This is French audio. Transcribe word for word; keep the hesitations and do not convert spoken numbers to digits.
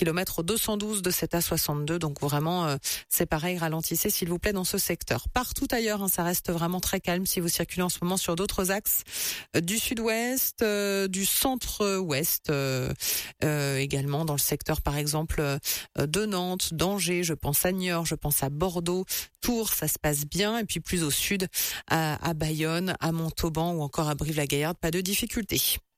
kilomètre deux cent douze de cette A soixante-deux. Donc vraiment, euh, c'est pareil, ralentissez s'il vous plaît dans ce secteur. Partout ailleurs, hein, ça reste vraiment très calme si vous circulez en ce moment sur d'autres axes euh, du sud-ouest, euh, du centre-ouest, euh, euh, également dans le secteur par exemple euh, de Nantes, d'Angers, je pense à Niort, je pense à Bordeaux, Tours, ça se passe bien. Et puis plus au sud, à, à Bayonne, à Montauban ou encore à Brive-la-Gaillarde, pas de difficultés.